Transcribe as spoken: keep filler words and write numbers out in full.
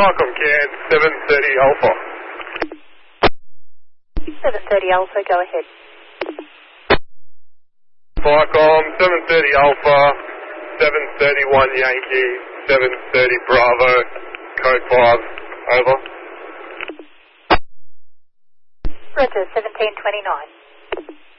Falcon Can, seven thirty Alpha. seven thirty Alpha, go ahead. Falcon, seven thirty Alpha, seven thirty-one Yankee, seven thirty Bravo, code five, over. Roger, seventeen twenty-nine.